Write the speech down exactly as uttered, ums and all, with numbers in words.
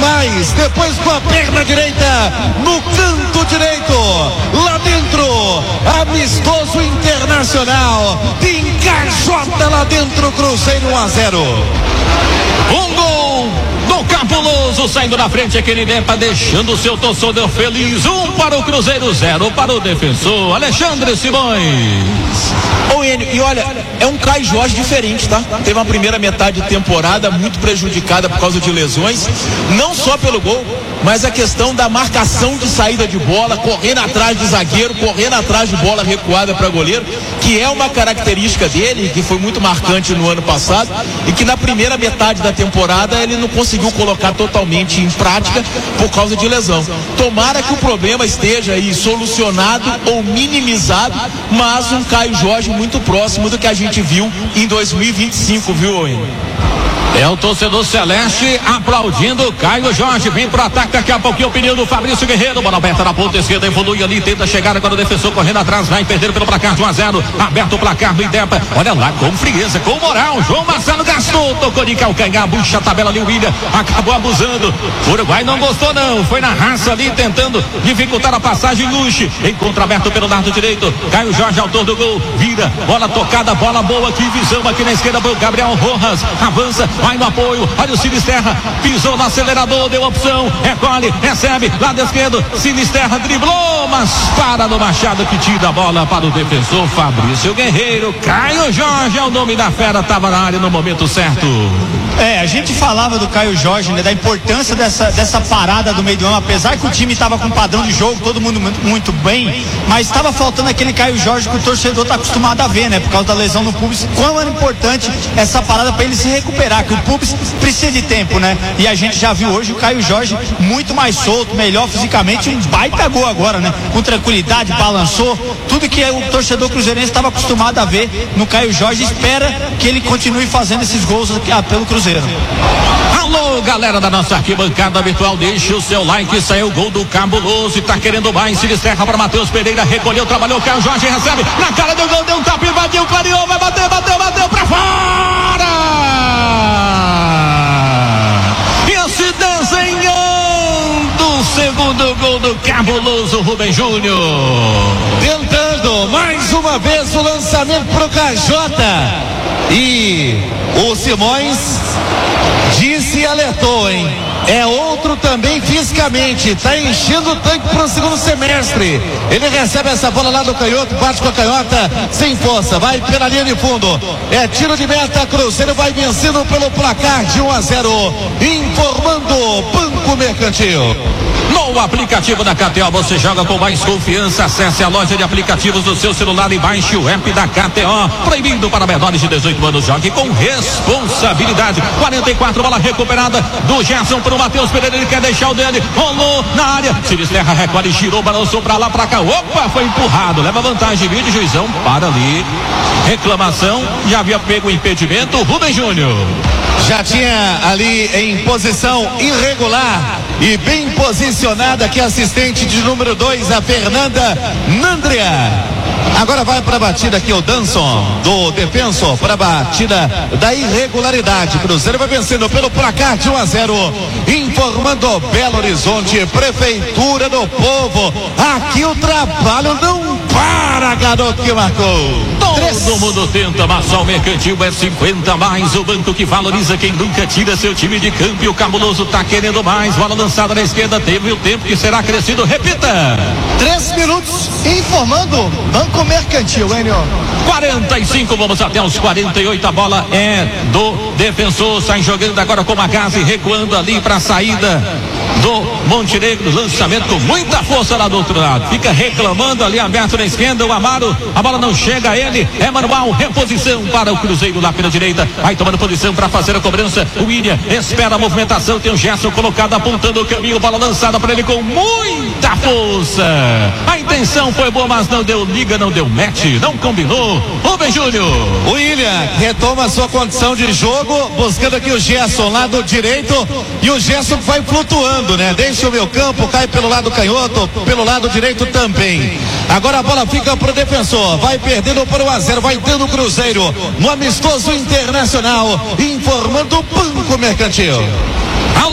faz, depois com a perna direita, no canto direito, lá dentro, amistoso Internacional, encaixota lá dentro, Cruzeiro um a zero. Um gol do Cabuloso, saindo na frente aquele Nepa, deixando o seu torcedor feliz. Um para o Cruzeiro, zero para o Defensor, Alexandre Simões. Ô Enio, e olha, é um Caio Jorge diferente, tá? Teve uma primeira metade de temporada muito prejudicada por causa de lesões, não só pelo gol, mas a questão da marcação de saída de bola, correndo atrás de zagueiro, correndo atrás de bola recuada para goleiro, que é uma característica dele, que foi muito marcante no ano passado, e que na primeira metade da temporada ele não conseguiu colocar totalmente em prática por causa de lesão. Tomara que o problema esteja aí solucionado ou minimizado, mas um Caio Jorge muito próximo do que a gente viu em dois mil e vinte e cinco, viu, Enio? É o torcedor celeste aplaudindo Caio Jorge, vem pro ataque daqui a pouquinho, o pneu do Fabrício Guerreiro, bola aberta na ponta esquerda, evolui ali, tenta chegar agora o defensor correndo atrás, vai perder pelo placar de um a zero, aberto o placar do Indepa, olha lá, com frieza, com moral, João Marcelo gastou, tocou de calcanhar, bucha a tabela ali, o William acabou abusando, o Uruguai não gostou não, foi na raça ali, tentando dificultar a passagem, Luxe, encontra aberto pelo lado direito, Caio Jorge, autor do gol, vira, bola tocada, bola boa, que visão aqui na esquerda, pro Gabriel Rojas, avança, vai no apoio, olha o Sinisterra, pisou no acelerador, deu opção, recolhe, recebe, lado esquerdo, Sinisterra driblou, mas para no Machado que tira a bola para o defensor Fabrício Guerreiro. Caio Jorge é o nome da fera, estava na área no momento certo. É, a gente falava do Caio Jorge, né, da importância dessa, dessa parada do meio do ano, apesar que o time estava com padrão de jogo, todo mundo muito, muito bem, mas estava faltando aquele Caio Jorge que o torcedor está acostumado a ver, né, por causa da lesão no Pubis, quão era importante essa parada para ele se recuperar, que o Pubis precisa de tempo, né, e a gente já viu hoje o Caio Jorge muito mais solto, melhor fisicamente, um baita gol agora, né, com tranquilidade, balançou, tudo que o torcedor cruzeirense estava acostumado a ver no Caio Jorge, espera que ele continue fazendo esses gols pelo Cruzeiro. Alô, galera da nossa arquibancada virtual, deixa o seu like, saiu o gol do Cabuloso e tá querendo mais, se desterra para Matheus Pereira, recolheu, trabalhou, Caio Jorge recebe, na cara do gol, deu um tapa, invadiu, clareou, vai bater, bateu, bateu pra fora! E se desenhando o segundo gol do Cabuloso, Rubem Júnior. Tentando mais uma vez o lançamento pro Cajota. E o Simões disse e alertou, hein? É outro também fisicamente, tá enchendo o tanque pro segundo semestre. Ele recebe essa bola lá do canhoto, bate com a canhota, sem força, vai pela linha de fundo. É tiro de meta, Cruzeiro vai vencendo pelo placar de um a zero. Informando Banco Mercantil. No aplicativo da K T O você joga com mais confiança. Acesse a loja de aplicativos do seu celular e baixe o app da K T O. Proibido para menores de dezoito anos. Jogue com responsabilidade. quarenta e quatro, bola recuperada do Gerson para o Matheus Pereira. Ele quer deixar o dele. Rolou na área. Sinisterra recolhe, girou, balançou para lá, para cá. Opa, foi empurrado. Leva vantagem. Vídeo, juizão para ali. Reclamação. Já havia pego o impedimento. Rubem Júnior. Já tinha ali em posição irregular e bem posicionada aqui a assistente de número dois, a Fernanda Nandria. Agora vai para a batida aqui o Danson do defensor, para a batida da irregularidade. Cruzeiro vai vencendo pelo placar de um a zero. Informando Belo Horizonte, Prefeitura do Povo. Aqui o trabalho não para, garoto que marcou. Todo mundo tenta, mas só o Mercantil é cinquenta mais. O banco que valoriza quem nunca tira seu time de campo. E o Cabuloso tá querendo mais. Bola lançada na esquerda, teve o tempo que será crescido. Repita. Três minutos informando Banco Mercantil, Enio. quarenta e cinco, vamos até os quarenta e oito. A bola é do defensor. Sai jogando agora com a Magazzi, recuando ali para a saída do Montenegro. Lançamento com muita força lá do outro lado. Fica reclamando ali aberto na esquerda. O Amaro, a bola não chega a ele. É manual, reposição para o Cruzeiro lá pela direita. Vai tomando posição para fazer a cobrança. O William espera a movimentação. Tem o Gerson colocado, apontando o caminho. Bola lançada para ele com muita força. A intenção foi boa, mas não deu liga, não deu match, não combinou. Rubem Júnior. O William retoma a sua condição de jogo, buscando aqui o Gerson lado direito. E o Gerson vai flutuando, né? Deixa o meu campo, cai pelo lado canhoto, pelo lado direito também. Agora a bola fica pro defensor. Vai perdendo por um a zero, vai dando o Cruzeiro no amistoso Internacional. Informando o Banco Mercantil.